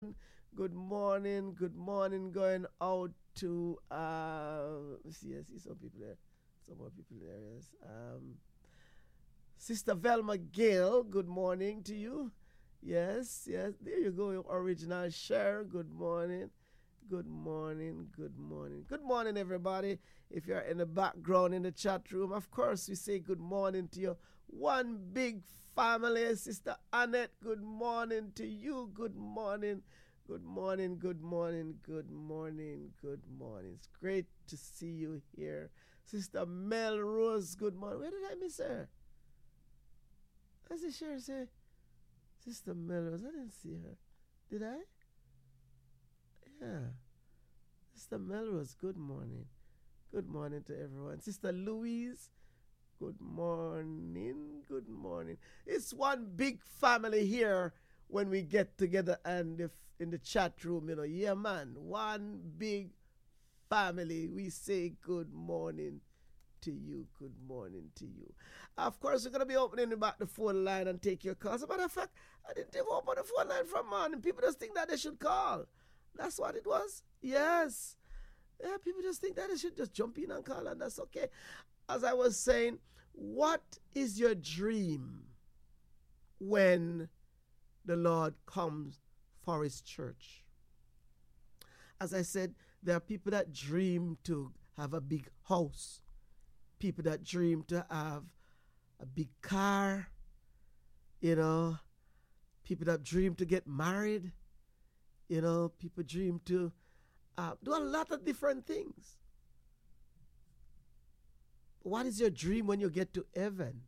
Good morning. Good morning. Going out to see, I see some people there. Some more people there. Yes. Sister Velma Gale. Good morning to you. Yes, yes. There you go. Your original share. Good morning. Good morning. Good morning. Good morning, everybody. If you're in the background in the chat room, of course, we say good morning to you. One big family. Sister Annette, good morning to you. Good morning. Good morning. Good morning. Good morning. Good morning. It's great to see you here. Sister Melrose, good morning. Where did I miss her? I see Sherry say, Sister Melrose. I didn't see her. Did I? Yeah. Sister Melrose, good morning. Good morning to everyone. Sister Louise, good morning. Good morning. It's one big family here when we get together and in the chat room, Yeah, man. One big family. We say good morning to you. Good morning to you. Of course, we're going to be opening the phone line and take your calls. As a matter of fact, I didn't even open the phone line from morning. People just think that they should call. That's what it was. Yes. Yeah, people just think that they should just jump in and call, and that's okay. As I was saying, what is your dream when the Lord comes for his church? As I said, there are people that dream to have a big house, people that dream to have a big car, people that dream to get married, people dream to do a lot of different things. What is your dream when you get to heaven?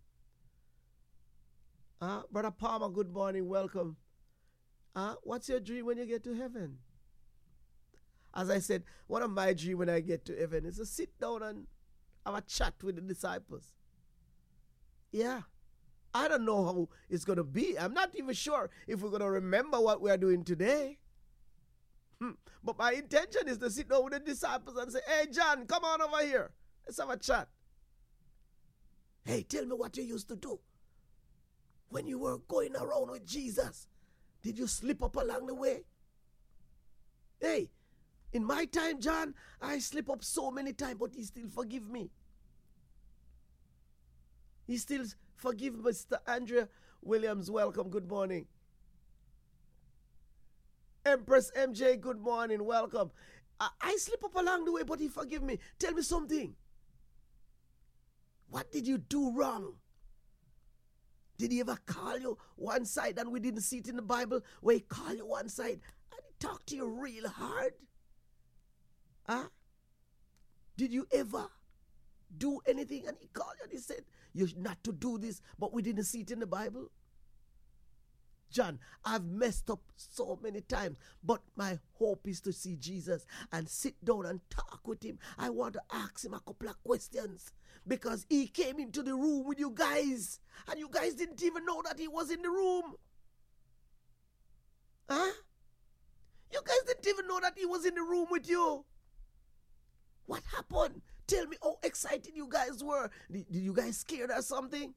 Brother Palmer, good morning, welcome. What's your dream when you get to heaven? As I said, one of my dreams when I get to heaven is to sit down and have a chat with the disciples. Yeah. I don't know how it's going to be. I'm not even sure if we're going to remember what we are doing today. But my intention is to sit down with the disciples and say, hey, John, come on over here. Let's have a chat. Hey, tell me what you used to do when you were going around with Jesus. Did you slip up along the way? Hey, in my time, John, I slip up so many times, but he still forgive me. He still forgive Mr. Andrea Williams. Welcome. Good morning. Empress MJ, good morning. Welcome. I slip up along the way, but he forgive me. Tell me something. What did you do wrong? Did he ever call you one side and we didn't see it in the Bible where he called you one side and he talked to you real hard? Did you ever do anything and he called you and he said, you're not to do this, but we didn't see it in the Bible? John, I've messed up so many times, but my hope is to see Jesus and sit down and talk with him. I want to ask him a couple of questions because he came into the room with you guys and you guys didn't even know that he was in the room. You guys didn't even know that he was in the room with you. What happened? Tell me how excited you guys were. Did you guys scared or something?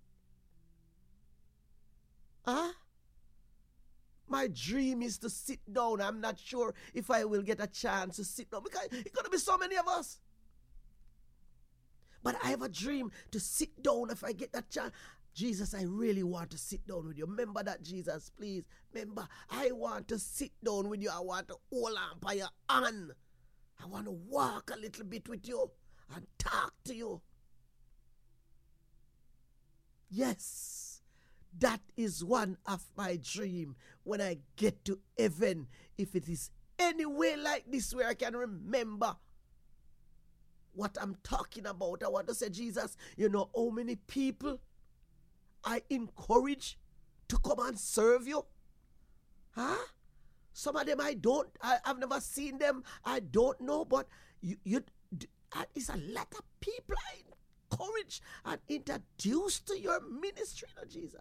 My dream is to sit down. I'm not sure if I will get a chance to sit down because it's going to be so many of us. But I have a dream to sit down if I get that chance. Jesus, I really want to sit down with you. Remember that, Jesus, please. Remember, I want to sit down with you. I want to hold on by your hand. I want to walk a little bit with you and talk to you. Yes, that is one of my dreams when I get to heaven. If it is any way like this where I can remember what I'm talking about, I want to say, Jesus, you know how many people I encourage to come and serve you? Some of them I've never seen them, I don't know, but it's a lot of people I encourage and introduce to your ministry, Jesus.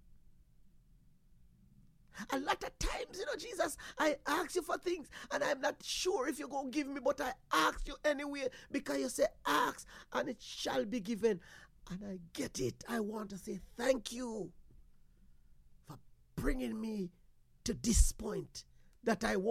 A lot of times, Jesus, I ask you for things and I'm not sure if you're going to give me, but I ask you anyway because you say ask and it shall be given. And I get it. I want to say thank you for bringing me to this point. that I